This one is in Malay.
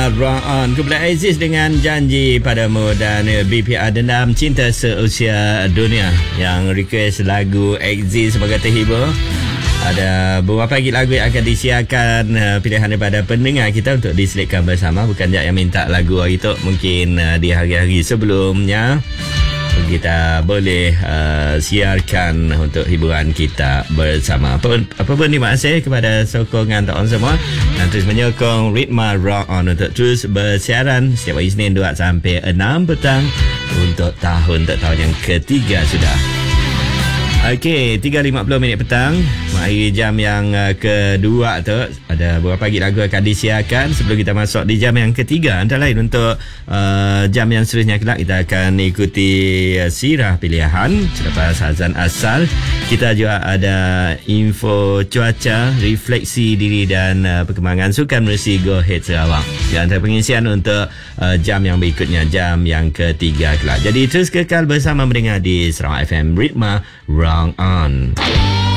Wrong On. Kumpulan Aziz dengan Janji Padamu dan BPR Dendam Cinta Seusia Dunia yang request lagu Aziz sebagai terhibur. Ada beberapa lagi lagu yang akan disiarkan pilihan daripada pendengar kita untuk diselitkan bersama. Bukan Jad yang minta lagu hari tu, mungkin di hari-hari sebelumnya kita boleh siarkan untuk hiburan kita bersama. Apa pun terima kasih kepada sokongan tak semua dan terus menyokong Ritma Rock On untuk terus bersiaran setiap hari Isnin 2 sampai 6 petang untuk tahun yang ketiga sudah. Okey, 3.50 petang. Mari jam yang kedua tu ada beberapa lagi lagu akan disiarkan sebelum kita masuk di jam yang ketiga. Antara lain untuk jam yang seterusnya kelak kita akan ikuti sirah pilihan selepas azan asal. Kita juga ada info cuaca, refleksi diri dan perkembangan sukan menerusi Go Ahead Sarawak. Dan antara pengisian untuk jam yang berikutnya, jam yang ketiga kelak. Jadi terus kekal bersama mendengar di Sarawak FM Ritma Wrong On.